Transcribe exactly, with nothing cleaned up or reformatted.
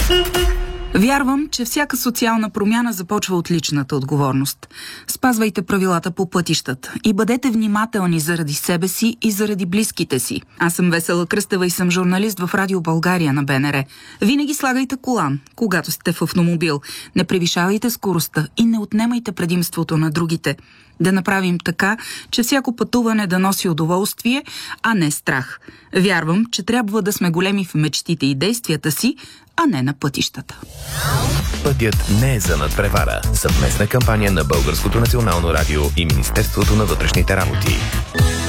Вярвам, че всяка социална промяна започва от личната отговорност. Спазвайте правилата по пътищата и бъдете внимателни заради себе си и заради близките си. Аз съм Весела Кръстева и съм журналист в Радио България на БНР. Винаги слагайте колан, когато сте в автомобил. Не превишавайте скоростта и не отнемайте предимството на другите. Да направим така, че всяко пътуване да носи удоволствие, а не страх. Вярвам, че трябва да сме големи в мечтите и действията си, а не на пътищата. Пътят не е за надпревара. Съвместна кампания на Българското национално радио и Министерството на вътрешните работи.